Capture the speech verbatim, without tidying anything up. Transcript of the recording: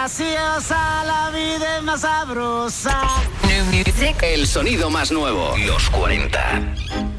graciosa, la vida es más sabrosa. New music. El sonido más nuevo. Los cuarenta.